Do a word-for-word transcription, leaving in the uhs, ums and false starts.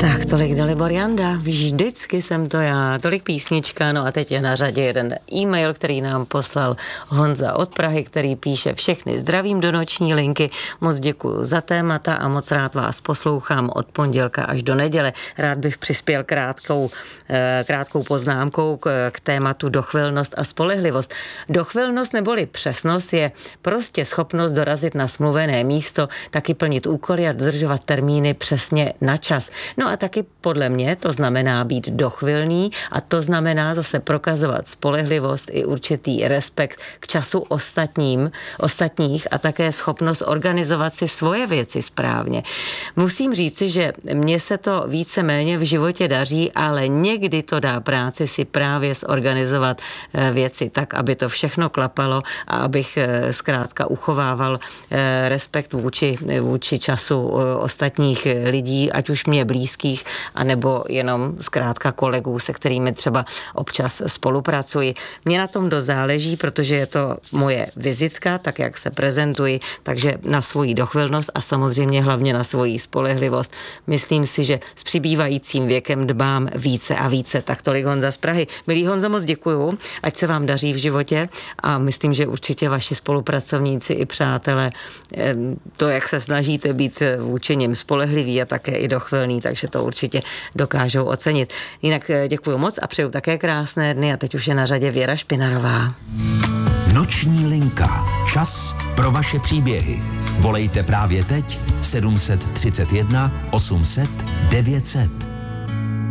Tak tolik Dalibor Janda, vždycky jsem to já, tolik písnička, no a teď je na řadě jeden e-mail, který nám poslal Honza od Prahy, který píše: všechny zdravím do noční linky, moc děkuju za témata a moc rád vás poslouchám od pondělka až do neděle. Rád bych přispěl krátkou, krátkou poznámkou k, k tématu dochvilnost a spolehlivost. Dochvilnost neboli přesnost je prostě schopnost dorazit na smluvené místo, taky plnit úkoly a dodržovat termíny přesně na čas. No a taky podle mě to znamená být dochvilný a to znamená zase prokazovat spolehlivost i určitý respekt k času ostatním, ostatních a také schopnost organizovat si svoje věci správně. Musím říci, že mně se to víceméně v životě daří, ale někdy to dá práci si právě zorganizovat věci tak, aby to všechno klapalo a abych zkrátka uchovával respekt vůči, vůči času ostatních lidí, ať už mě blízkých, anebo jenom zkrátka kolegů, se kterými třeba občas spolupracuji. Mně na tom dost záleží, protože je to moje vizitka, tak jak se prezentuji, takže na svoji dochvilnost a samozřejmě hlavně na svoji spolehlivost. Myslím si, že s přibývajícím věkem dbám více a více. Tak tolik Honza z Prahy. Milý Honzo, moc děkuju, ať se vám daří v životě a myslím, že určitě vaši spolupracovníci i přátelé, to, jak se snažíte být vůči nim spolehliví a také i dochvilný, takže to určitě dokážou ocenit. Jinak děkuju moc a přeju také krásné dny a teď už je na řadě Věra Špinarová. Noční linka. Čas pro vaše příběhy. Volejte právě teď sedm set třicet jedna osm set devět set.